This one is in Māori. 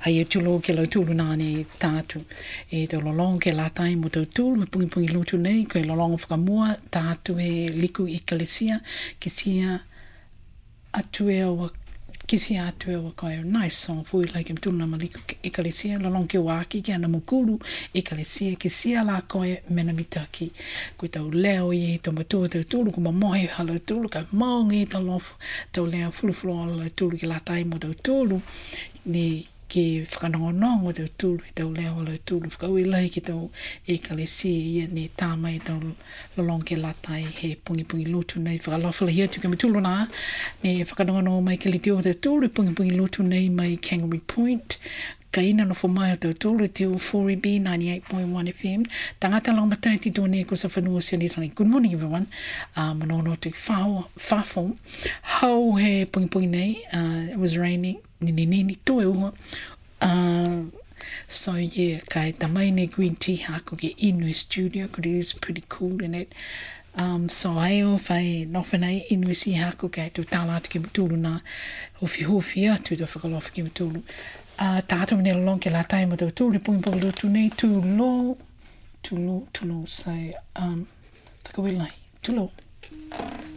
Ai e tulo ke lau tulu nāne tātu. E te lolong ke latai mo tau tulu, pungi pungi lutu nei, koe lolongo whakamua, tātu he liku i kalesia, ki sia atu e awa, kisi atu e awa koe, nice song, fui lai ke mtulu na maliku i kalesia, lolong ke waki, ke ana mukuru i kalesia, ki sia la koe mena mitaki. Koe tau leo i e tau matua tau tulu, kuma mohe hala tulu, ka maungi tau lofu, tau leo fulufulu ala tulu ki latai mo tau tulu, ni ki whakanongonongo tau tulu, i tau leo ala tulu, whakaui lai ki tau e kalesia, ia ni tāmai tau lolong ke latai, he pungi pungi lutu nei, whakalawhala hia tu ke mitulu nā, me whakanongonongo mai ke liti o tau tulu, pungi pungi lutu nei mai Kangaroo Point, ka ina no whamai o tau tulu, te o 4EB 98.1 FM, tangata lang matai ti tōne ko sa whanua sia ni sani. Good morning everyone, manono te whafong, hau he pungi pungi nei, it was raining, ni toe ua, so yeah, kai tamaine green tea hako ke Inui studio, because it is pretty cool in it. So ai o whai nowhanei Inui si hako kai tu tālātu ke mutulu nā hofi atu tu whakalofa ke mutulu. Tātou mene lolong ke latai mo tau tūri pungi pungi lutu nei tūlo, so whakawilai, tūlo.